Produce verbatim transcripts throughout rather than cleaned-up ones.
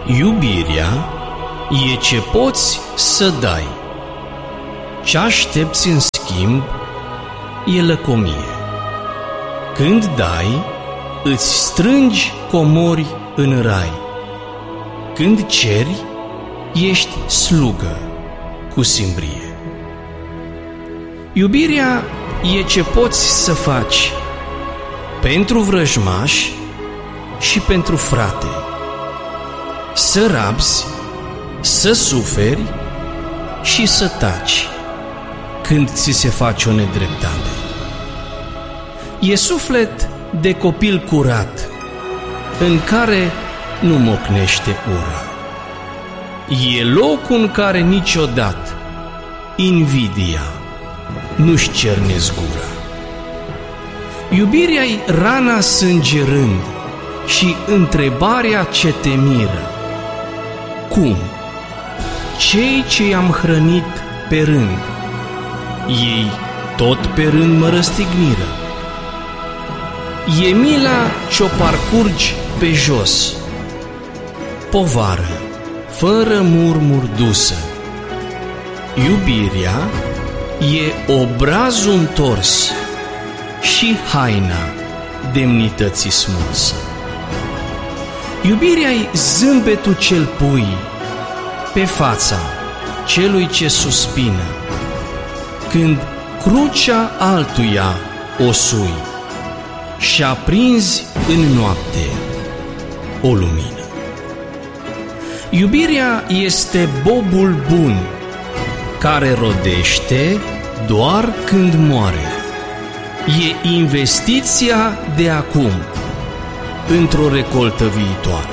Iubirea e ce poți să dai. Ce aștepți în schimb e lăcomie. Când dai, îți strângi comori în rai. Când ceri, ești slugă cu simbrie. Iubirea e ce poți să faci pentru vrăjmași și pentru frate. Să rabzi, să suferi și să taci când ți se face o nedreptate. E suflet de copil curat în care nu mocnește ura. E loc în care niciodată invidia nu-și cerne zgura. Iubirea-i rana sângerând și întrebarea ce te miră: cum? Cei ce i-am hrănit pe rând, ei tot pe rând mă răstigniră. E mila ce-o parcurgi pe jos, povară, fără murmur dusă. Iubirea e obrazul întors și haina demnității smursă. Iubirea-i zâmbetul ce-l pui pe fața celui ce suspină, când crucea altuia o sui și aprinzi în noapte o lumină. Iubirea este bobul bun care rodește doar când moare. E investiția de acum într-o recoltă viitoare.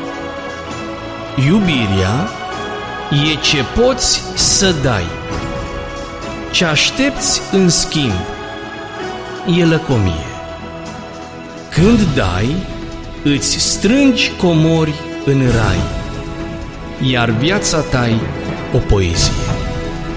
Iubirea e ce poți să dai. Ce aștepți în schimb e lăcomie. Când dai, îți strângi comori în rai, iar viața ta-i o poezie.